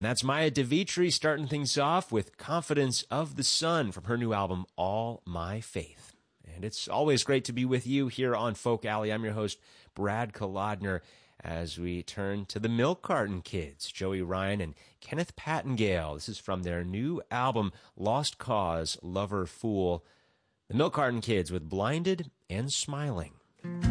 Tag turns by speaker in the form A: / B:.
A: That's Maya Devitri starting things off with Confidence of the Sun from her new album, All My Faith. And it's always great to be with you here on Folk Alley. I'm your host, Brad Kolodner, as we turn to the Milk Carton Kids, Joey Ryan and Kenneth Pattengale. This is from their new album, Lost Cause, Lover, Fool. The Milk Carton Kids with Blinded and Smiling.